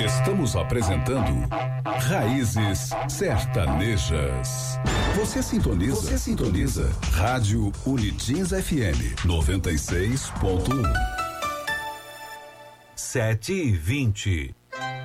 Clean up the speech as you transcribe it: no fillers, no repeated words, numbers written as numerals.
Estamos apresentando Raízes Sertanejas. Você sintoniza. Rádio Unitins FM 96.1. 7:20.